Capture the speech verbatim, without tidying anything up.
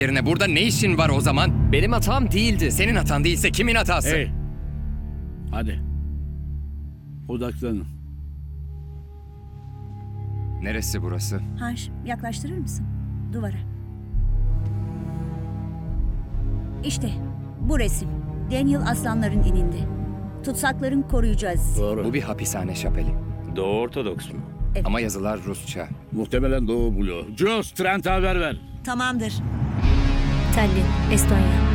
yerine burada ne işin var o zaman? Benim hatam değildi. Senin hatan değilse kimin hatası? Hey. Hadi. Odaklanın. Neresi burası? Hanş, yaklaştırır mısın? Duvara. İşte bu resim. Daniel aslanların ininde. Tutsakların koruyucu Doğru. Bu bir hapishane şapeli. Doğu Ortodoks mu? Ama yazılar Rusça. Muhtemelen Doğu Bloğu. Joe, Trent'e haber ver. Tamamdır. Tallinn, Estonya.